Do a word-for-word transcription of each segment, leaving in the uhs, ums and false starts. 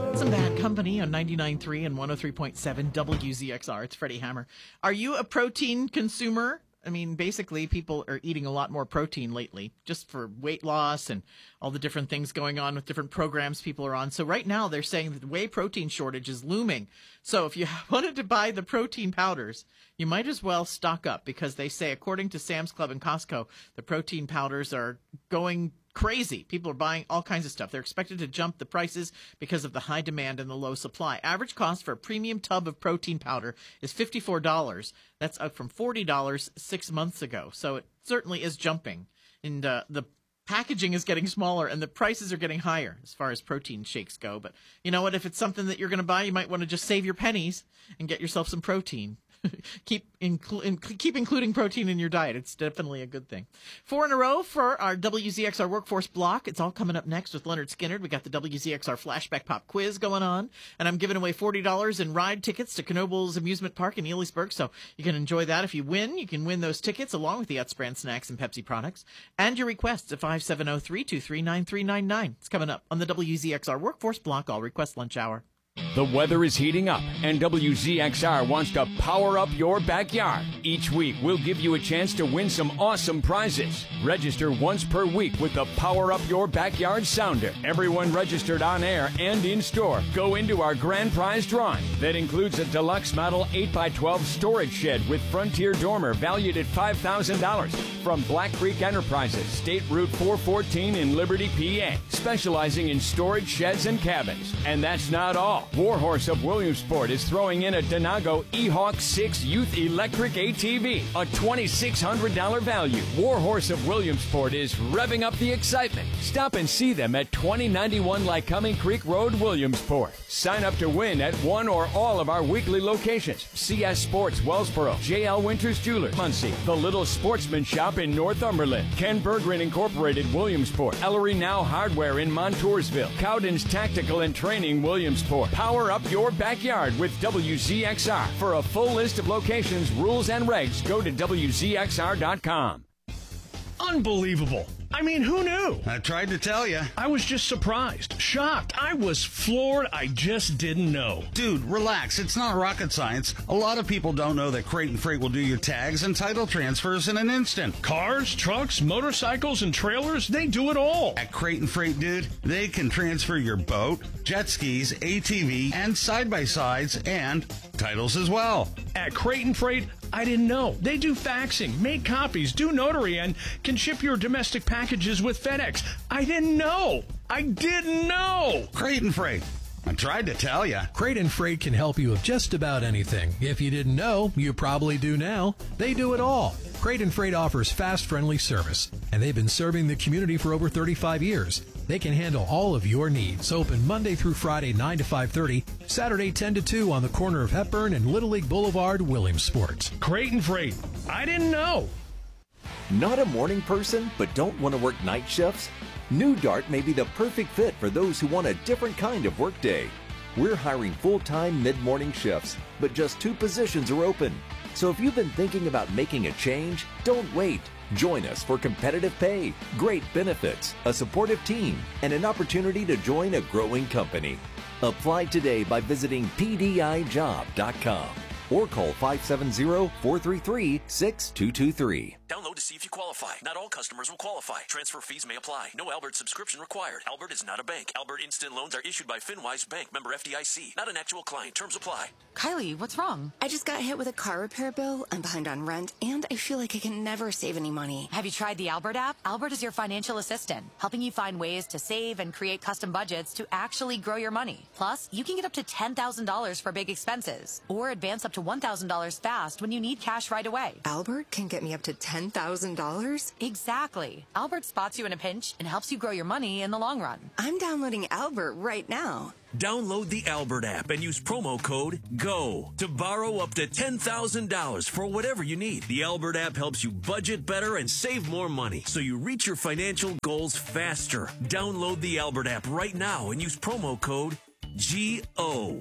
Some Bad Company on ninety-nine point three and one oh three point seven W Z X R. It's Freddie Hammer. Are you a protein consumer? I mean, basically, people are eating a lot more protein lately, just for weight loss and all the different things going on with different programs people are on. So right now, they're saying that the whey protein shortage is looming. So if you wanted to buy the protein powders, you might as well stock up, because they say, according to Sam's Club and Costco, the protein powders are going crazy. People are buying all kinds of stuff. They're expected to jump the prices because of the high demand and the low supply. Average cost for a premium tub of protein powder is fifty-four dollars. That's up from forty dollars six months ago. So it certainly is jumping. And uh, the packaging is getting smaller and the prices are getting higher as far as protein shakes go. But you know what? If it's something that you're going to buy, you might want to just save your pennies and get yourself some protein. keep inclu- in, keep including protein in your diet. It's definitely a good thing. Four in a row for our W Z X R Workforce Block. It's all coming up next with Leonard Skinner. We got the W Z X R Flashback Pop Quiz going on, and I'm giving away forty dollars in ride tickets to Knoebels Amusement Park in Elisburg, so you can enjoy that. If you win, you can win those tickets along with the Utz brand snacks and Pepsi products, and your requests at five seven zero, three two three, nine three nine nine. It's coming up on the W Z X R Workforce Block All Request Lunch Hour. The weather is heating up, and W Z X R wants to power up your backyard. Each week, we'll give you a chance to win some awesome prizes. Register once per week with the Power Up Your Backyard Sounder. Everyone registered on air and in store go into our grand prize drawing. That includes a deluxe model eight by twelve storage shed with Frontier dormer valued at five thousand dollars from Black Creek Enterprises, State Route four fourteen in Liberty, P A, specializing in storage sheds and cabins. And that's not all. Warhorse of Williamsport is throwing in a Denago E-Hawk six Youth Electric A T V, a twenty-six hundred dollars value. Warhorse of Williamsport is revving up the excitement. Stop and see them at twenty ninety-one Lycoming Creek Road, Williamsport. Sign up to win at one or all of our weekly locations. C S Sports, Wellsboro, J L Winters Jewelers, Muncie, The Little Sportsman Shop in Northumberland, Ken Berggren Incorporated, Williamsport, Ellery Now Hardware in Montoursville, Cowden's Tactical and Training, Williamsport. Power up your backyard with W Z X R. For a full list of locations, rules, and regs, go to W Z X R dot com. Unbelievable. I mean, who knew? I tried to tell you. I was just surprised, shocked. I was floored. I just didn't know. Dude, relax. It's not rocket science. A lot of people don't know that Crate and Freight will do your tags and title transfers in an instant. Cars, trucks, motorcycles, and trailers, they do it all. At Crate and Freight, dude, they can transfer your boat, jet skis, A T V, and side-by-sides, and titles as well. At Crate and Freight, I didn't know. They do faxing, make copies, do notary, and can ship your domestic packages with FedEx. I didn't know. I didn't know. Crate and Freight. I tried to tell you. Crate and Freight can help you with just about anything. If you didn't know, you probably do now. They do it all. Crate and Freight offers fast, friendly service, and they've been serving the community for over thirty-five years. They can handle all of your needs. Open Monday through Friday, nine to five thirty, Saturday, ten to two on the corner of Hepburn and Little League Boulevard, Williamsport. Crate and Freight. I didn't know. Not a morning person, but don't want to work night shifts? New Dart may be the perfect fit for those who want a different kind of workday. We're hiring full-time mid-morning shifts, but just two positions are open. So if you've been thinking about making a change, don't wait. Join us for competitive pay, great benefits, a supportive team, and an opportunity to join a growing company. Apply today by visiting P D I job dot com or call five seven zero, four three three, six two two three. Download to see if you qualify. Not all customers will qualify. Transfer fees may apply. No Albert subscription required. Albert is not a bank. Albert Instant Loans are issued by FinWise Bank, member F D I C. Not an actual client. Terms apply. Kylie, what's wrong? I just got hit with a car repair bill. I'm behind on rent, and I feel like I can never save any money. Have you tried the Albert app? Albert is your financial assistant, helping you find ways to save and create custom budgets to actually grow your money. Plus, you can get up to ten thousand dollars for big expenses, or advance up to one thousand dollars fast when you need cash right away. Albert can get me up to ten thousand dollars? Exactly. Albert spots you in a pinch and helps you grow your money in the long run. I'm downloading Albert right now. Download the Albert app and use promo code GO to borrow up to ten thousand dollars for whatever you need. The Albert app helps you budget better and save more money so you reach your financial goals faster. Download the Albert app right now and use promo code G O.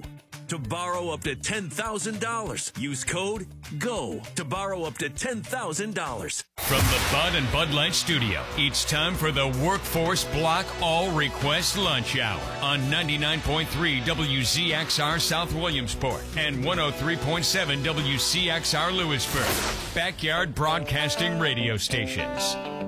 to borrow up to ten thousand dollars. Use code GO to borrow up to ten thousand dollars. From the Bud and Bud Light Studio, it's time for the Workforce Block All Request Lunch Hour on ninety-nine point three W Z X R South Williamsport and one oh three point seven W C X R Lewisburg. Backyard Broadcasting Radio Stations.